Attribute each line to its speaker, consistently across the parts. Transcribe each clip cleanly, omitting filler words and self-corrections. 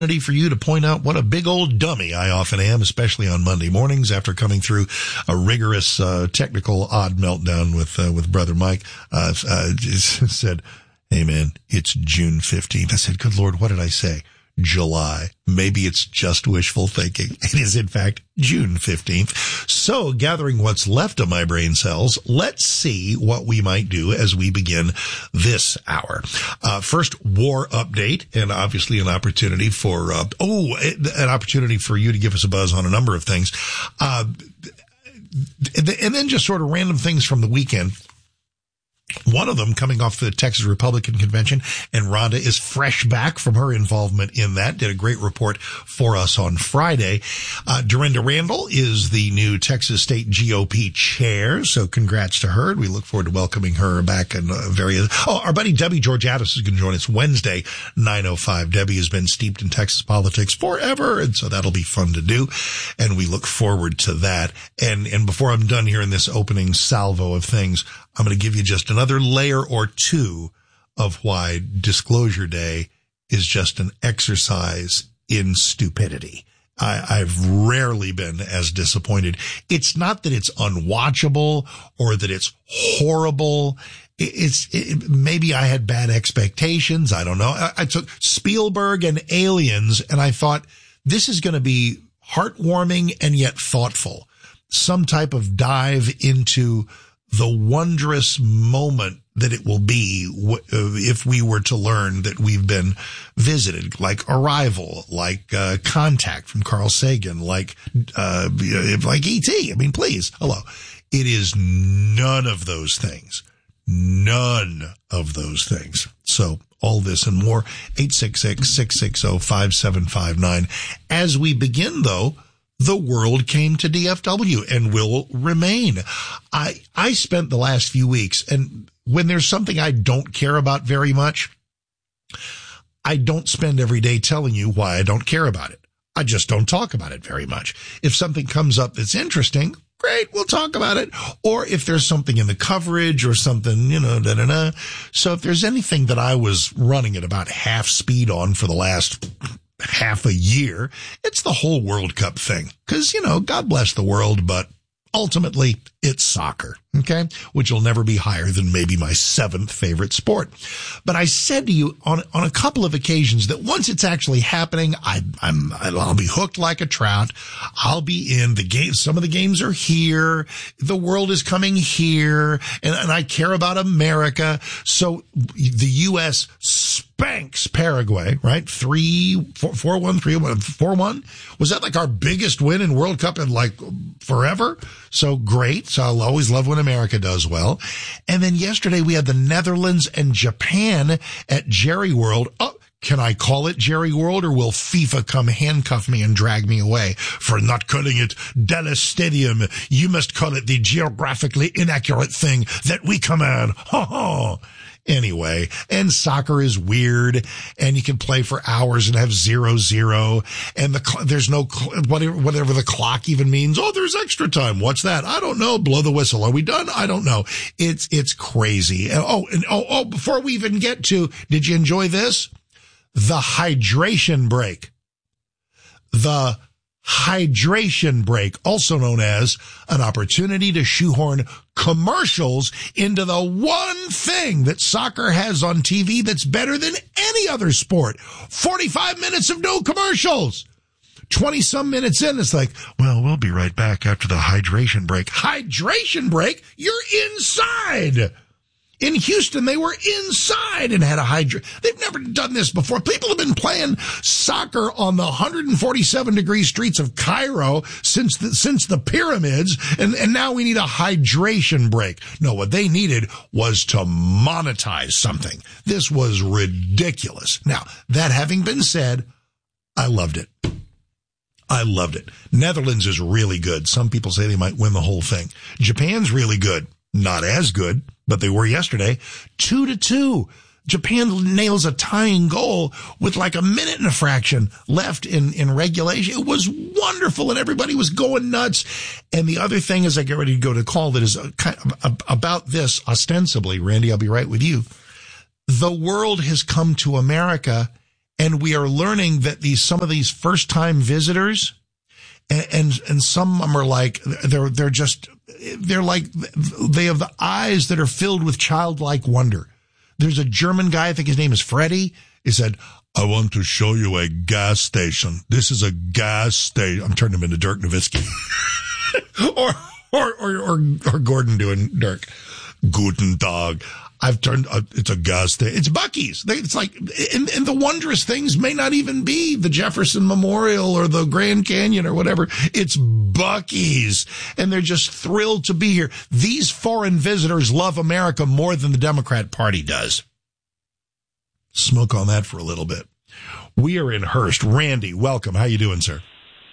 Speaker 1: for you to point out what a big old dummy I often am, especially on Monday mornings after coming through a rigorous technical odd meltdown with Brother Mike. Said, hey man, it's June 15th. I said, good Lord, what did I say? July. Maybe it's just wishful thinking. It is, in fact, June 15th. So, gathering what's left of my brain cells, let's see what we might do as we begin this hour. First, war update, and obviously an opportunity for, an opportunity for you to give us a buzz on a number of things. And then just sort of random things from the weekend. One of them coming off the Texas Republican Convention, and Rhonda is fresh back from her involvement in that. Did a great report for us on Friday. Dorinda Randall is the new Texas State GOP chair, so congrats to her. We look forward to welcoming her back in various. Oh, our buddy Debbie Georgiadis is going to join us Wednesday, 9:05. Debbie has been steeped in Texas politics forever, and so that'll be fun to do, and we look forward to that. And before I'm done here in this opening salvo of things, I'm going to give you just another layer or two of why Disclosure Day is just an exercise in stupidity. I've rarely been as disappointed. It's not that it's unwatchable or that it's horrible. Maybe I had bad expectations. I don't know. I took Spielberg and Aliens and I thought this is going to be heartwarming and yet thoughtful. Some type of dive into the wondrous moment that it will be if we were to learn that we've been visited, like Arrival, like Contact from Carl Sagan, like E.T. I mean, please, hello. It is none of those things. None of those things. So all this and more, 866-660-5759. As we begin, though, the world came to DFW and will remain. I spent the last few weeks, and when there's something I don't care about very much, I don't spend every day telling you why I don't care about it. I just don't talk about it very much. If something comes up that's interesting, great, we'll talk about it. Or if there's something in the coverage or something, So if there's anything that I was running at about half speed on for the last half a year, it's the whole World Cup thing. Because, God bless the world, but ultimately it's soccer, okay? Which will never be higher than maybe my seventh favorite sport. But I said to you on a couple of occasions that once it's actually happening, I'll be hooked like a trout. I'll be in the game. Some of the games are here. The world is coming here. And I care about America. So the U.S. spanks Paraguay, right? 4-1. Was that like our biggest win in World Cup in like forever? So great. So I'll always love when America does well. And then yesterday we had the Netherlands and Japan at Jerry World. Oh, can I call it Jerry World, or will FIFA come handcuff me and drag me away for not calling it Dallas Stadium? You must call it the geographically inaccurate thing that we command. Ha ha. Anyway, and soccer is weird, and you can play for hours and have 0-0, and there's no, whatever the clock even means. Oh, there's extra time. What's that? I don't know. Blow the whistle. Are we done? I don't know. It's crazy. Oh, before we even get to, did you enjoy this? The hydration break. The hydration break, also known as an opportunity to shoehorn commercials into the one thing that soccer has on TV that's better than any other sport. 45 minutes of no commercials. 20-some minutes in, it's like, well, we'll be right back after the hydration break. Hydration break? You're inside. In Houston, they were inside and had a They've never done this before. People have been playing soccer on the 147-degree streets of Cairo since the pyramids, and now we need a hydration break. No, what they needed was to monetize something. This was ridiculous. Now, that having been said, I loved it. I loved it. Netherlands is really good. Some people say they might win the whole thing. Japan's really good. Not as good, but they were yesterday. 2-2. Japan nails a tying goal with like a minute and a fraction left in regulation. It was wonderful, and everybody was going nuts. And the other thing as I get ready to go to call that is kind of about this ostensibly, Randy, I'll be right with you. The world has come to America, And we are learning that some of these first time visitors, and some of them are like, they have the eyes that are filled with childlike wonder. There's a German guy, I think his name is Freddie. He said, I want to show you a gas station. This is a gas station. I'm turning him into Dirk Nowitzki. or Gordon doing Dirk. Guten Tag. It's a gas station. It's Buc-ee's. It's like, and the wondrous things may not even be the Jefferson Memorial or the Grand Canyon or whatever. It's Buc-ee's. And they're just thrilled to be here. These foreign visitors love America more than the Democrat Party does. Smoke on that for a little bit. We are in Hearst. Randy, welcome. How you doing, sir?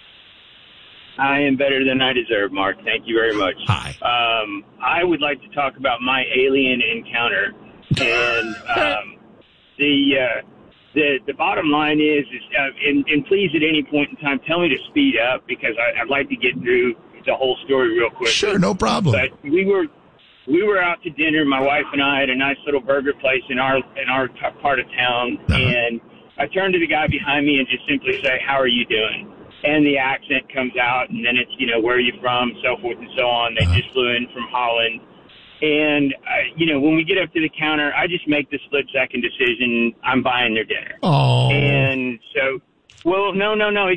Speaker 2: I am better than I deserve, Mark. Thank you very much.
Speaker 1: Hi.
Speaker 2: I would like to talk about my alien encounter. And the bottom line is and please at any point in time tell me to speed up because I'd like to get through the whole story real quick.
Speaker 1: Sure, no problem.
Speaker 2: But we were out to dinner, my wife and I, at a nice little burger place in our part of town, and I turned to the guy behind me and just simply say, "How are you doing?" And the accent comes out, and then it's, where are you from, so forth and so on. They just flew in from Holland. And, when we get up to the counter, I just make the split-second decision, I'm buying their dinner.
Speaker 1: Oh.
Speaker 2: And so, well, no.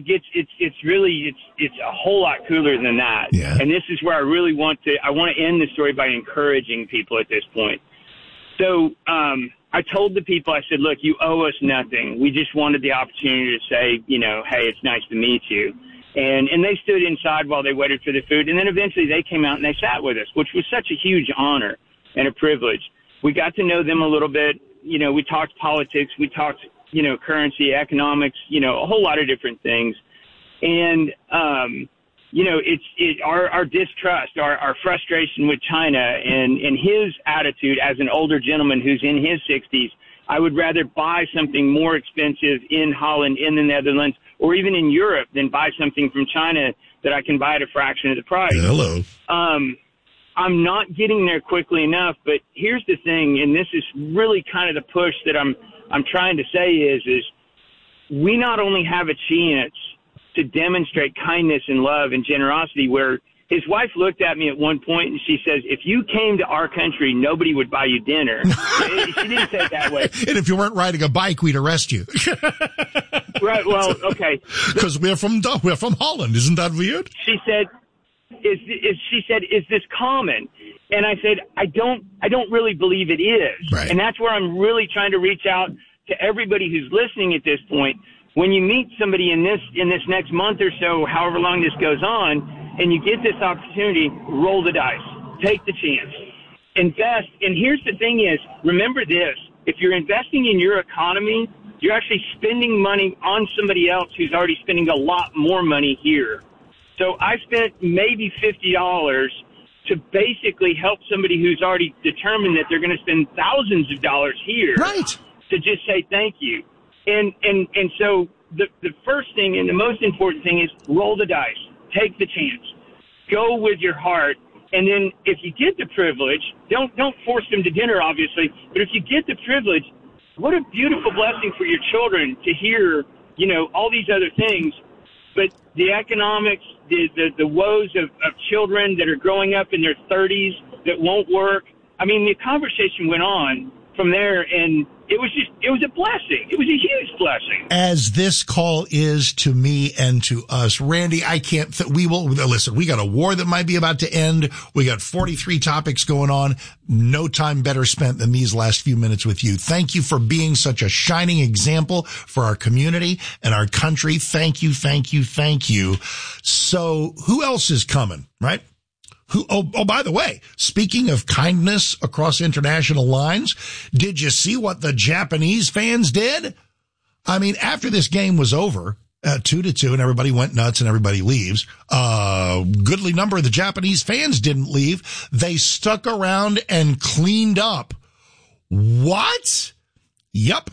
Speaker 2: It's a whole lot cooler than that.
Speaker 1: Yeah.
Speaker 2: And this is where I want to end the story by encouraging people at this point. So, I told the people, I said, look, you owe us nothing. We just wanted the opportunity to say, hey, it's nice to meet you. And they stood inside while they waited for the food. And then eventually they came out and they sat with us, which was such a huge honor and a privilege. We got to know them a little bit. We talked politics. We talked, currency, economics, a whole lot of different things. And, our distrust, our frustration with China and his attitude as an older gentleman who's in his 60s, I would rather buy something more expensive in Holland, in the Netherlands, or even in Europe than buy something from China that I can buy at a fraction of the price.
Speaker 1: Hello.
Speaker 2: I'm not getting there quickly enough, but here's the thing, and this is really kind of the push that I'm trying to say is we not only have a chance to demonstrate kindness and love and generosity, where his wife looked at me at one point and she says, if you came to our country, nobody would buy you dinner. She didn't say it that way.
Speaker 1: And if you weren't riding a bike, we'd arrest you.
Speaker 2: Right. Well, okay.
Speaker 1: Because we're from Holland. Isn't that weird?
Speaker 2: She said, is this common? And I said, I don't really believe it is.
Speaker 1: Right.
Speaker 2: And that's where I'm really trying to reach out to everybody who's listening at this point. When you meet somebody in this next month or so, however long this goes on, and you get this opportunity, roll the dice. Take the chance. Invest. And here's the thing is, remember this. If you're investing in your economy, you're actually spending money on somebody else who's already spending a lot more money here. So I spent maybe $50 to basically help somebody who's already determined that they're going to spend thousands of dollars here.
Speaker 1: Right.
Speaker 2: To just say thank you. And so the first thing and the most important thing is roll the dice. Take the chance. Go with your heart. And then if you get the privilege, don't force them to dinner, obviously, but if you get the privilege, what a beautiful blessing for your children to hear, all these other things. But the economics, the woes of children that are growing up in their 30s that won't work. I mean, the conversation went on from there, and it was a blessing. It was a huge blessing.
Speaker 1: As this call is to me and to us, Randy, we will listen. We got a war that might be about to end. We got 43 topics going on. No time better spent than these last few minutes with you. Thank you for being such a shining example for our community and our country. Thank you. Thank you. Thank you. So who else is coming, right? By the way, speaking of kindness across international lines, did you see what the Japanese fans did? I mean, after this game was over, 2-2, and everybody went nuts and everybody leaves, goodly number of the Japanese fans didn't leave. They stuck around and cleaned up. What? Yup.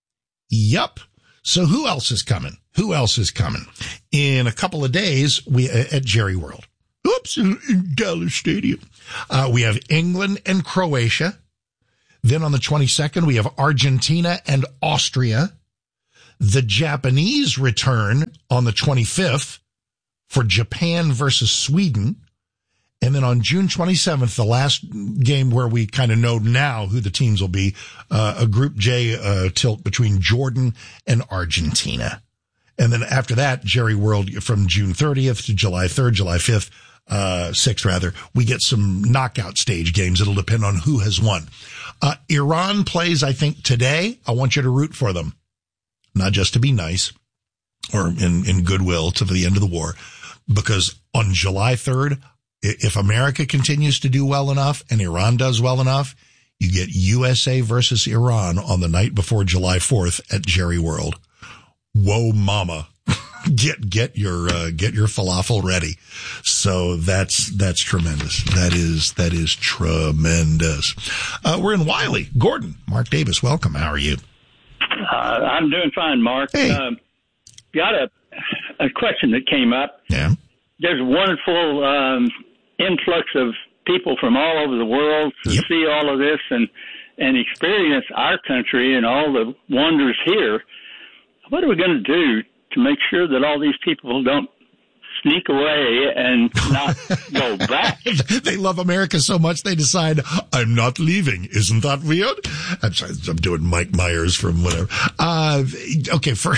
Speaker 1: So who else is coming? In a couple of days, at Jerry World. Oops, in Dallas Stadium. We have England and Croatia. Then on the 22nd, we have Argentina and Austria. The Japanese return on the 25th for Japan versus Sweden. And then on June 27th, the last game where we kind of know now who the teams will be, a Group J tilt between Jordan and Argentina. And then after that, Jerry World from June 30th to July 3rd, July 5th, 6th rather, we get some knockout stage games. It'll depend on who has won. Iran plays, I think, today. I want you to root for them. Not just to be nice or in goodwill to the end of the war, because on July 3rd, if America continues to do well enough and Iran does well enough, you get USA versus Iran on the night before July 4th at Jerry World. Whoa, mama. Get your falafel ready. So that's tremendous. That is tremendous. We're in Wiley. Gordon, Mark Davis, welcome. How are you?
Speaker 3: I'm doing fine, Mark.
Speaker 1: Hey.
Speaker 3: Got a question that came up.
Speaker 1: Yeah.
Speaker 3: There's a wonderful influx of people from all over the world to see all of this and experience our country and all the wonders here. What are we going to do to make sure that all these people don't sneak away and not go back?
Speaker 1: They love America so much they decide, I'm not leaving. Isn't that weird? I'm sorry, I'm doing Mike Myers from whatever. Okay, for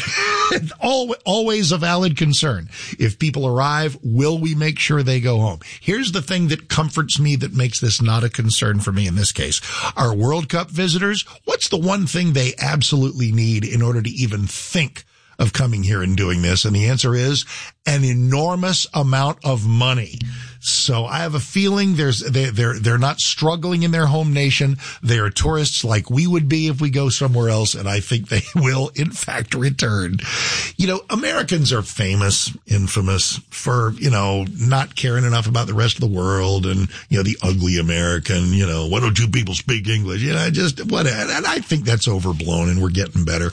Speaker 1: always a valid concern. If people arrive, will we make sure they go home? Here's the thing that comforts me that makes this not a concern for me in this case. Our World Cup visitors, what's the one thing they absolutely need in order to even think of coming here and doing this? And the answer is an enormous amount of money. So I have a feeling they're not struggling in their home nation. They are tourists like we would be if we go somewhere else. And I think they will in fact return. You know, Americans are infamous for, not caring enough about the rest of the world and, the ugly American, why don't you people speak English? Just whatever. And I think that's overblown and we're getting better.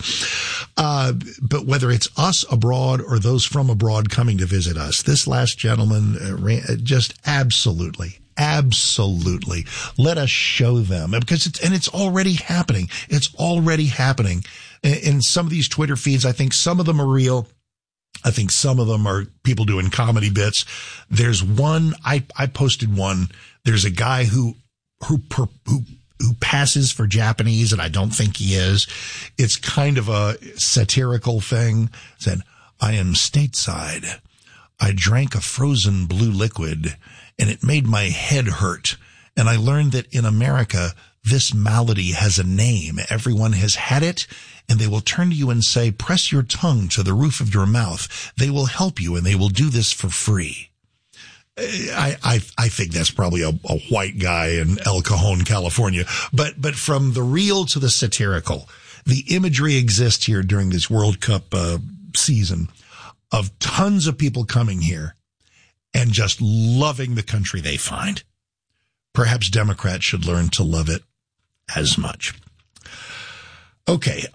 Speaker 1: But whether it's us abroad or those from abroad coming to visit us, this last gentleman just absolutely let us show them, because it's already happening. It's already happening in some of these Twitter feeds. I think some of them are real. I think some of them are people doing comedy bits. There's one, I posted one. There's a guy who passes for Japanese, and I don't think he is. It's kind of a satirical thing. Said, I am stateside. I drank a frozen blue liquid, and it made my head hurt. And I learned that in America, this malady has a name. Everyone has had it, and they will turn to you and say, press your tongue to the roof of your mouth. They will help you, and they will do this for free. I think that's probably a white guy in El Cajon, California. But from the real to the satirical, the imagery exists here during this World Cup season of tons of people coming here and just loving the country they find. Perhaps Democrats should learn to love it as much. Okay.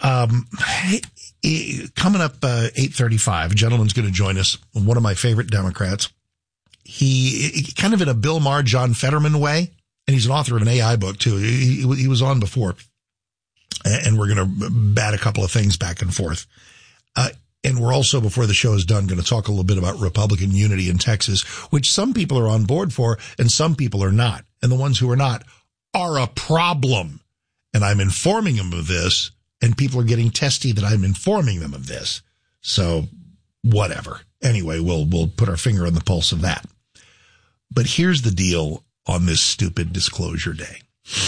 Speaker 1: Coming up, 8:35, a gentleman's going to join us. One of my favorite Democrats. He kind of in a Bill Maher, John Fetterman way, and he's an author of an AI book too. He was on before, and we're going to bat a couple of things back and forth. And we're also, before the show is done, going to talk a little bit about Republican unity in Texas, which some people are on board for and some people are not. And the ones who are not are a problem. And I'm informing them of this, and people are getting testy that I'm informing them of this. So whatever. Anyway, we'll put our finger on the pulse of that. But here's the deal on this stupid disclosure day.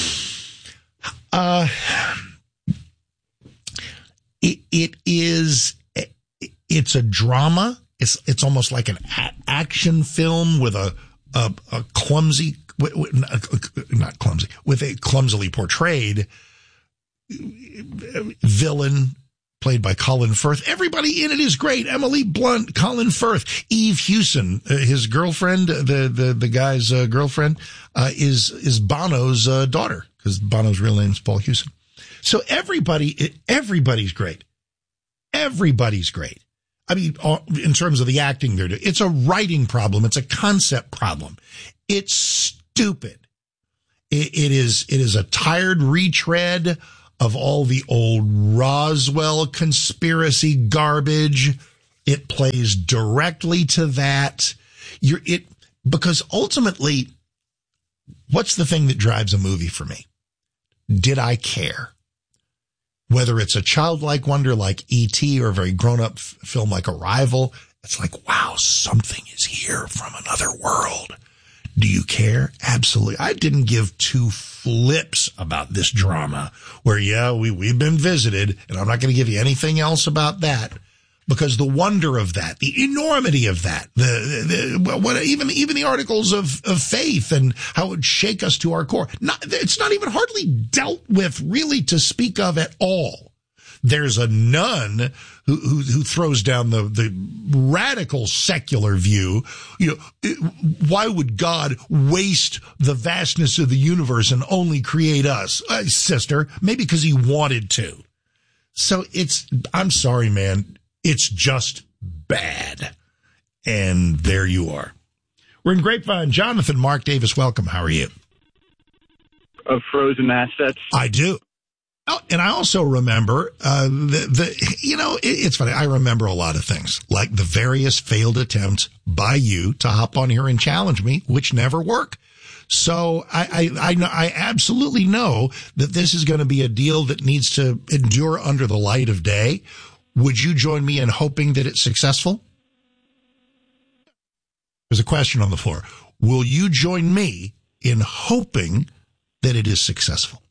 Speaker 1: It's a drama. It's almost like an action film with a clumsy, not clumsy, with a clumsily portrayed villain played by Colin Firth. Everybody in it is great. Emily Blunt, Colin Firth, Eve Hewson, his girlfriend, the guy's girlfriend, is Bono's daughter, because Bono's real name is Paul Hewson. So everybody's great. Everybody's great. I mean, in terms of the acting they're doing, it's a writing problem. It's a concept problem. It's stupid. It is a tired retread of all the old Roswell conspiracy garbage. It plays directly to that. Because ultimately, what's the thing that drives a movie for me? Did I care? Whether it's a childlike wonder like E.T. or a very grown-up film like Arrival, it's like, wow, something is here from another world. Do you care? Absolutely. I didn't give two flips about this drama where, we've been visited, and I'm not going to give you anything else about that. Because the wonder of that, the enormity of that, even the articles of faith and how it would shake us to our core. It's not even hardly dealt with really to speak of at all. There's a nun who throws down the radical secular view. Why would God waste the vastness of the universe and only create us? Sister, maybe because he wanted to. So I'm sorry, man. It's just bad. And there you are. We're in Grapevine. Jonathan, Mark Davis, welcome. How are you?
Speaker 4: Of frozen assets.
Speaker 1: I do. Oh, and I also remember, it's funny. I remember a lot of things, like the various failed attempts by you to hop on here and challenge me, which never work. So I absolutely know that this is going to be a deal that needs to endure under the light of day. Would you join me in hoping that it's successful? There's a question on the floor. Will you join me in hoping that it is successful?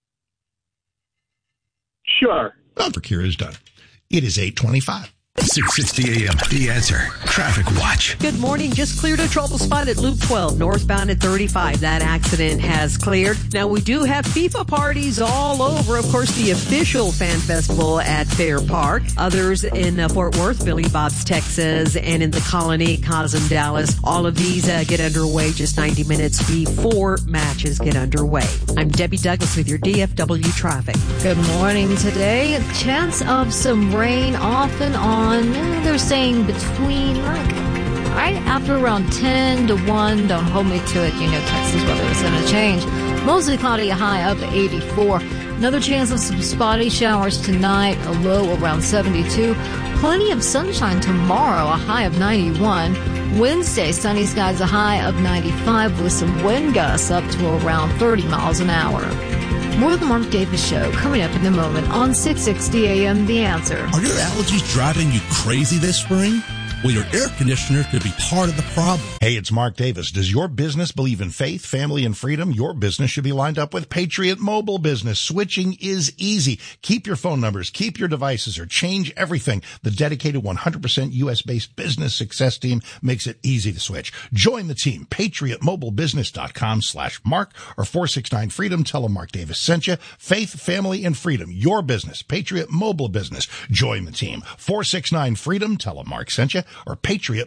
Speaker 4: Sure.
Speaker 1: Well, work here is done. It is 8:25.
Speaker 5: 6:60 a.m. The Answer Traffic Watch.
Speaker 6: Good morning. Just cleared a trouble spot at Loop 12, northbound at 35. That accident has cleared. Now, we do have FIFA parties all over. Of course, the official fan festival at Fair Park. Others in Fort Worth, Billy Bob's Texas, and in the Colony, Cosm, Dallas. All of these get underway just 90 minutes before matches get underway. I'm Debbie Douglas with your DFW traffic.
Speaker 7: Good morning today. A chance of some rain off and on. They're saying between, right after around 10 to 1. Don't hold me to it. Texas weather is going to change. Mostly cloudy, a high up to 84. Another chance of some spotty showers tonight, a low around 72. Plenty of sunshine tomorrow, a high of 91. Wednesday, sunny skies, a high of 95 with some wind gusts up to around 30 miles an hour. More of the Mark Davis Show coming up in a moment on 660 AM The Answer.
Speaker 8: Are your allergies driving you crazy this spring? Well, your air conditioner could be part of the problem.
Speaker 1: Hey, it's Mark Davis. Does your business believe in faith, family, and freedom? Your business should be lined up with Patriot Mobile Business. Switching is easy. Keep your phone numbers, keep your devices, or change everything. The dedicated 100% U.S.-based business success team makes it easy to switch. Join the team. PatriotMobileBusiness.com/Mark or 469-FREEDOM. Tell them Mark Davis sent you. Faith, family, and freedom. Your business. Patriot Mobile Business. Join the team. 469-FREEDOM. Tell them Mark sent you. Or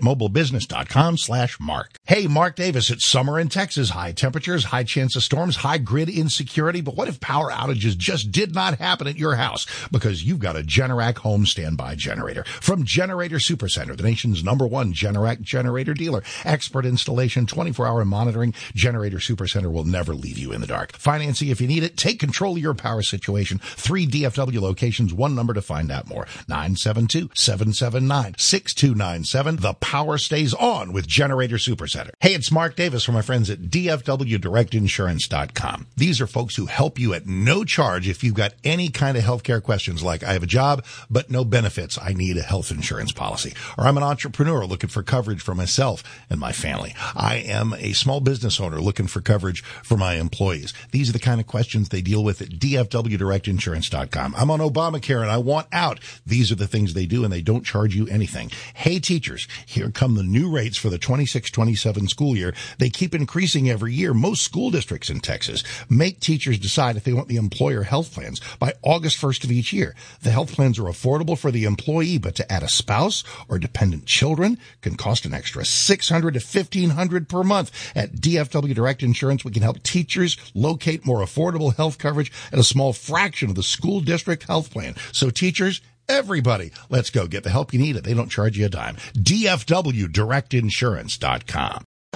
Speaker 1: PatriotMobileBusiness.com/Mark. Hey, Mark Davis, it's summer in Texas. High temperatures, high chance of storms, high grid insecurity. But what if power outages just did not happen at your house? Because you've got a Generac home standby generator. From Generator Supercenter, the nation's #1 Generac generator dealer. Expert installation, 24-hour monitoring. Generator Supercenter will never leave you in the dark. Financing if you need it. Take control of your power situation. 3 DFW locations, one number to find out more. 972-779-6297. The power stays on with Generator Supercenter. Hey, it's Mark Davis from my friends at DFWDirectInsurance.com. These are folks who help you at no charge if you've got any kind of healthcare questions like I have a job but no benefits. I need a health insurance policy. Or I'm an entrepreneur looking for coverage for myself and my family. I am a small business owner looking for coverage for my employees. These are the kind of questions they deal with at DFWDirectInsurance.com. I'm on Obamacare and I want out. These are the things they do and they don't charge you anything. Hey, teachers, here come the new rates for the 26-27 school year. They keep increasing every year. Most school districts in Texas make teachers decide if they want the employer health plans by August 1st of each year. The health plans are affordable for the employee, but to add a spouse or dependent children can cost an extra $600 to $1,500 per month. At DFW Direct Insurance, we can help teachers locate more affordable health coverage at a small fraction of the school district health plan. So teachers, everybody, let's go get the help you need. They don't charge you a dime. DFWDirectInsurance.com.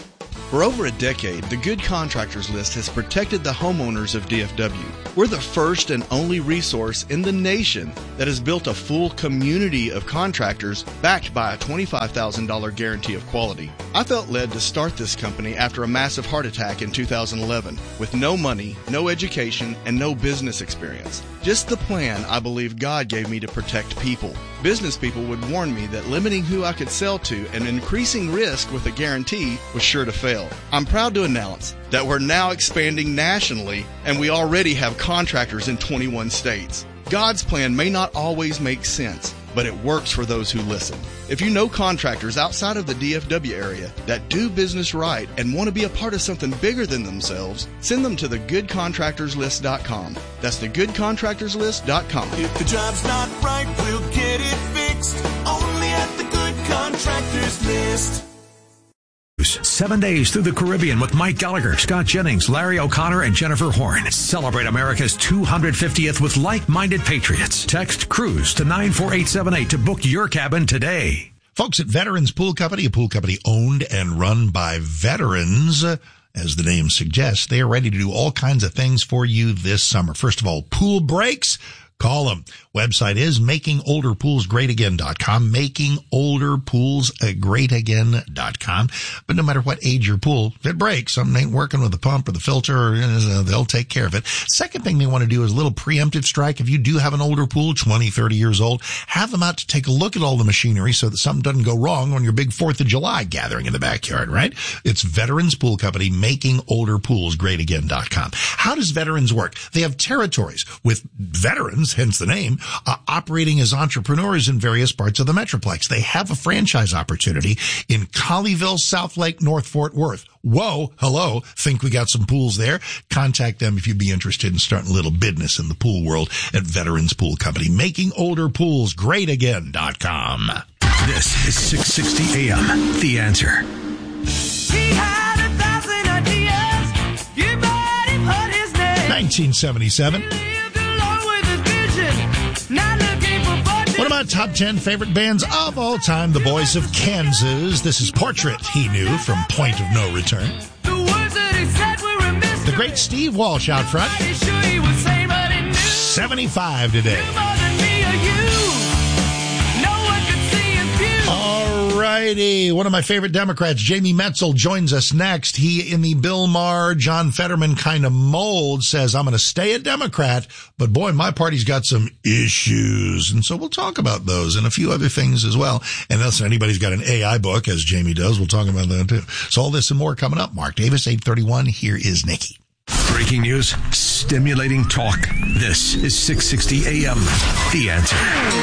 Speaker 9: For over a decade, the Good Contractors List has protected the homeowners of DFW. We're the first and only resource in the nation that has built a full community of contractors backed by a $25,000 guarantee of quality. I felt led to start this company after a massive heart attack in 2011 with no money, no education, and no business experience. Just the plan I believe God gave me to protect people. Business people would warn me that limiting who I could sell to and increasing risk with a guarantee was sure to fail. I'm proud to announce that we're now expanding nationally, and we already have contractors in 21 states. God's plan may not always make sense, but it works for those who listen. If you know contractors outside of the DFW area that do business right and want to be a part of something bigger than themselves, send them to thegoodcontractorslist.com. That's thegoodcontractorslist.com.
Speaker 10: If the job's not right, we'll get it fixed. Only at the Good Contractors List.
Speaker 5: 7 days through the Caribbean with Mike Gallagher, Scott Jennings, Larry O'Connor, and Jennifer Horn. Celebrate America's 250th with like-minded patriots. Text CRUISE to 94878 to book your cabin today.
Speaker 1: Folks at Veterans Pool Company, a pool company owned and run by veterans, as the name suggests, they are ready to do all kinds of things for you this summer. First of all, pool breaks. Call them. Website is makingolderpoolsgreatagain.com, makingolderpoolsgreatagain.com. But no matter what age your pool, if it breaks, something ain't working with the pump or the filter, they'll take care of it. Second thing they want to do is a little preemptive strike. If you do have an older pool, 20, 30 years old, have them out to take a look at all the machinery so that something doesn't go wrong on your big 4th of July gathering in the backyard, right? It's Veterans Pool Company, makingolderpoolsgreatagain.com. How does veterans work? They have territories with veterans, hence the name, operating as entrepreneurs in various parts of the Metroplex. They have a franchise opportunity in Colleyville, South Lake, North Fort Worth. Whoa, hello, think we got some pools there? Contact them if you'd be interested in starting a little business in the pool world at Veterans Pool Company, makingolderpoolsgreatagain.com.
Speaker 5: This is 660 AM, The Answer.
Speaker 10: He had 1,000 ideas. You might have heard his name.
Speaker 1: 1977. One of my top 10 favorite bands of all time, the Boys of Kansas. This is Portrait He Knew from Point of No Return. The great Steve Walsh out front. 75 today. Alrighty, one of my favorite Democrats, Jamie Metzel, joins us next. He, in the Bill Maher, John Fetterman kind of mold, says, I'm going to stay a Democrat, but boy, my party's got some issues. And so we'll talk about those and a few other things as well. And unless anybody's got an AI book, as Jamie does, we'll talk about that too. So all this and more coming up. Mark Davis, 831. Here is Nikki.
Speaker 5: Breaking news, stimulating talk. This is 660 AM, The Answer.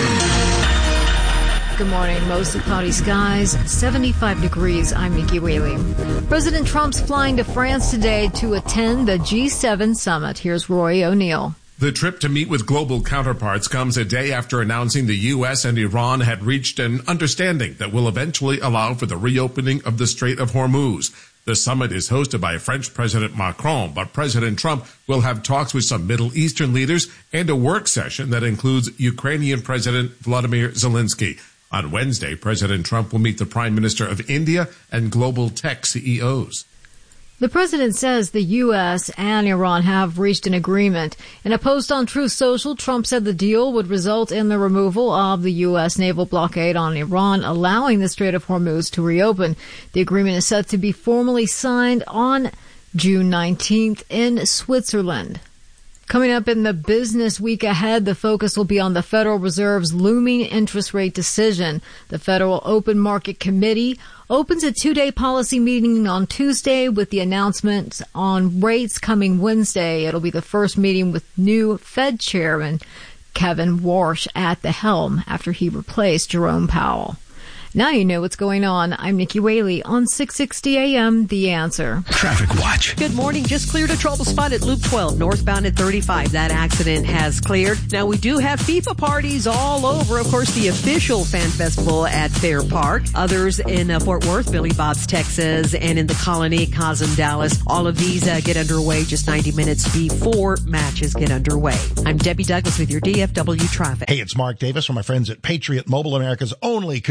Speaker 7: Good morning. Mostly cloudy skies, 75 degrees. I'm Nikki Whaley. President Trump's flying to France today to attend the G7 summit. Here's Roy O'Neill.
Speaker 11: The trip to meet with global counterparts comes a day after announcing the U.S. and Iran had reached an understanding that will eventually allow for the reopening of the Strait of Hormuz. The summit is hosted by French President Macron, but President Trump will have talks with some Middle Eastern leaders and a work session that includes Ukrainian President Vladimir Zelensky. On Wednesday, President Trump will meet the Prime Minister of India and global tech CEOs.
Speaker 7: The president says the U.S. and Iran have reached an agreement. In a post on Truth Social, Trump said the deal would result in the removal of the U.S. naval blockade on Iran, allowing the Strait of Hormuz to reopen. The agreement is set to be formally signed on June 19th in Switzerland. Coming up in the business week ahead, the focus will be on the Federal Reserve's looming interest rate decision. The Federal Open Market Committee opens a 2-day policy meeting on Tuesday with the announcement on rates coming Wednesday. It'll be the first meeting with new Fed Chairman Kevin Warsh at the helm after he replaced Jerome Powell. Now you know what's going on. I'm Nikki Whaley on 660 AM, The Answer.
Speaker 5: Traffic Watch.
Speaker 6: Good morning. Just cleared a trouble spot at Loop 12, northbound at 35. That accident has cleared. Now, we do have FIFA parties all over. Of course, the official fan festival at Fair Park. Others in Fort Worth, Billy Bob's Texas, and in the Colony, Cosm, Dallas. All of these get underway just 90 minutes before matches get underway. I'm Debbie Douglas with your DFW traffic.
Speaker 1: Hey, it's Mark Davis from my friends at Patriot Mobile, America's only conservative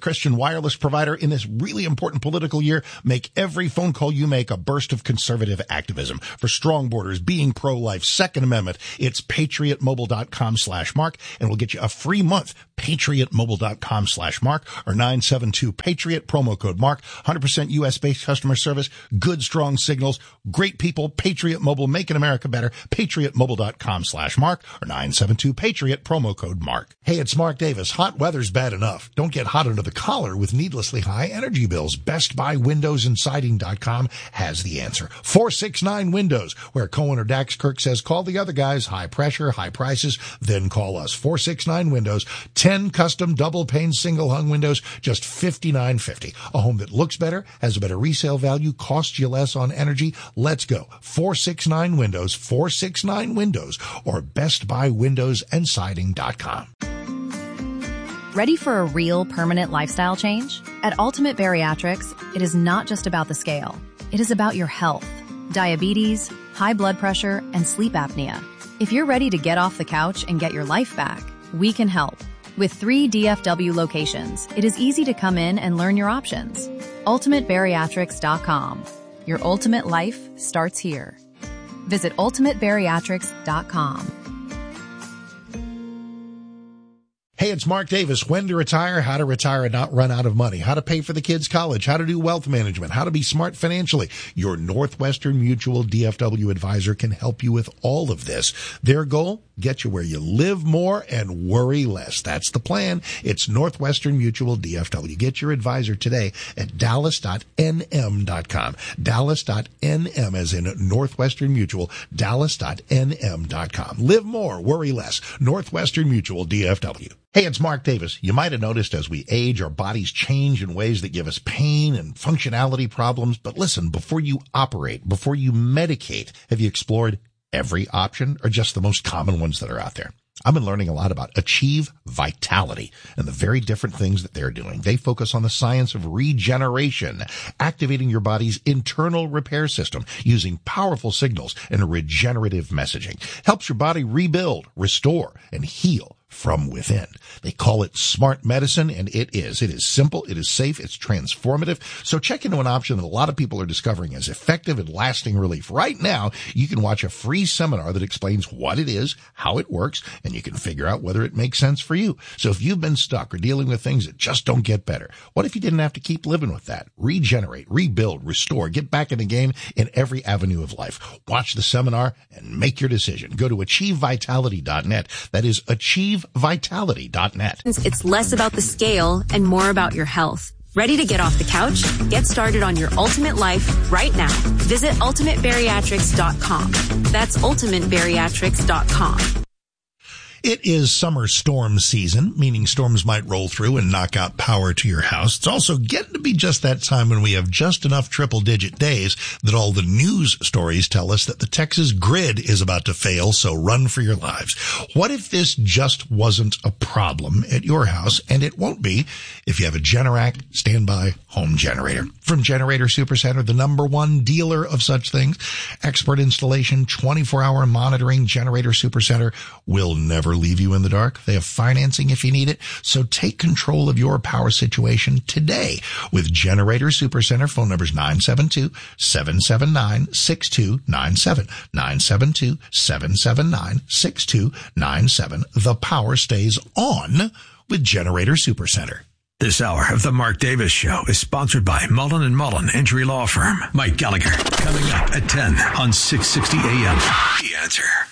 Speaker 1: Christian wireless provider in this really important political year. Make every phone call you make a burst of conservative activism. For strong borders, being pro-life, Second Amendment, it's patriotmobile.com/Mark, and we'll get you a free month. patriotmobile.com/Mark or 972-PATRIOT, promo code Mark. 100% U.S.-based customer service, good, strong signals, great people. Patriot Mobile, making America better. patriotmobile.com/Mark or 972-PATRIOT, promo code Mark. Hey, it's Mark Davis. Hot weather's bad enough. Don't get hot under the collar with needlessly high energy bills. Best Buy Windows and Siding.com has the answer. 469 Windows, where Cohen or Dax Kirk says, call the other guys. High pressure, high prices, then call us. 469 Windows, 10 custom double pane single hung windows, just $59.50. A home that looks better, has a better resale value, costs you less on energy. Let's go. 469 Windows, 469 Windows, or bestbuywindowsandsiding.com.
Speaker 12: Ready for a real permanent lifestyle change? At Ultimate Bariatrics, it is not just about the scale. It is about your health, diabetes, high blood pressure, and sleep apnea. If you're ready to get off the couch and get your life back, we can help. With 3 DFW locations, it is easy to come in and learn your options. UltimateBariatrics.com. Your ultimate life starts here. Visit UltimateBariatrics.com.
Speaker 1: Hey, it's Mark Davis. When to retire, how to retire and not run out of money, how to pay for the kids' college, how to do wealth management, how to be smart financially. Your Northwestern Mutual DFW advisor can help you with all of this. Their goal? Get you where you live more and worry less. That's the plan. It's Northwestern Mutual DFW. Get your advisor today at dallas.nm.com. Dallas.nm as in Northwestern Mutual. Dallas.nm.com. Live more, worry less. Northwestern Mutual DFW. Hey, it's Mark Davis. You might have noticed as we age, our bodies change in ways that give us pain and functionality problems. But listen, before you operate, before you medicate, have you explored every option or just the most common ones that are out there? I've been learning a lot about Achieve Vitality and the very different things that they're doing. They focus on the science of regeneration, activating your body's internal repair system using powerful signals and regenerative messaging. Helps your body rebuild, restore, and heal from within. They call it smart medicine, and it is. It is simple, it is safe, it's transformative. So check into an option that a lot of people are discovering as effective and lasting relief. Right now, you can watch a free seminar that explains what it is, how it works, and you can figure out whether it makes sense for you. So if you've been stuck or dealing with things that just don't get better, what if you didn't have to keep living with that? Regenerate, rebuild, restore, get back in the game in every avenue of life. Watch the seminar and make your decision. Go to achievevitality.net. That is achievevitality.net.
Speaker 13: It's less about the scale and more about your health. Ready to get off the couch? Get started on your ultimate life right now. Visit ultimatebariatrics.com. That's ultimatebariatrics.com.
Speaker 1: It is summer storm season, meaning storms might roll through and knock out power to your house. It's also getting to be just that time when we have just enough triple-digit days that all the news stories tell us that the Texas grid is about to fail, so run for your lives. What if this just wasn't a problem at your house? And it won't be if you have a Generac standby home generator. From Generator Supercenter, the #1 dealer of such things, expert installation, 24-hour monitoring. Generator Supercenter will never leave you in the dark. They have financing if you need it. So take control of your power situation today with Generator Supercenter. Phone numbers 972-779-6297. 972-779-6297. The power stays on with Generator Supercenter.
Speaker 5: This hour of the Mark Davis Show is sponsored by Mullen & Mullen Injury Law Firm. Mike Gallagher coming up at 10 on 660 AM. The Answer.